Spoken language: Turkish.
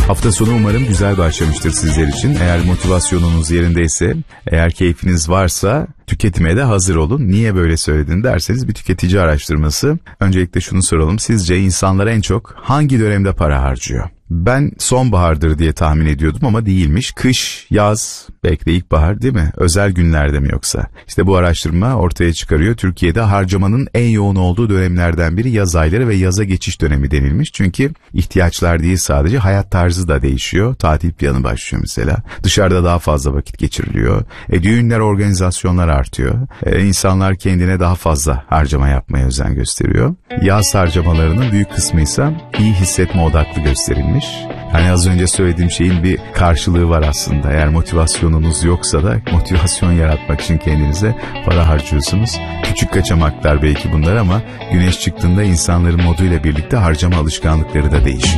Hafta sonu umarım güzel başlamıştır sizler için. Eğer motivasyonunuz yerindeyse, eğer keyfiniz varsa tüketime de hazır olun. Niye böyle söyledin derseniz bir tüketici araştırması. Öncelikle şunu soralım. Sizce insanlar en çok hangi dönemde para harcıyor? Ben sonbahardır diye tahmin ediyordum ama değilmiş. Kış, yaz, belki de ilkbahar değil mi? Özel günlerde mi yoksa? İşte bu araştırma ortaya çıkarıyor. Türkiye'de harcamanın en yoğun olduğu dönemlerden biri yaz ayları ve yaza geçiş dönemi denilmiş. Çünkü ihtiyaçlar değil sadece hayat tarzı da değişiyor. Tatil planı başlıyor mesela. Dışarıda daha fazla vakit geçiriliyor. Düğünler, organizasyonlar artıyor. İnsanlar kendine daha fazla harcama yapmaya özen gösteriyor. Yaz harcamalarının büyük kısmı ise iyi hissetme odaklı gösterilmiş. Yani az önce söylediğim şeyin bir karşılığı var aslında. Eğer motivasyonunuz yoksa da motivasyon yaratmak için kendinize para harcıyorsunuz. Küçük kaçamaklar belki bunlar ama güneş çıktığında insanların moduyla birlikte harcama alışkanlıkları da değişiyor.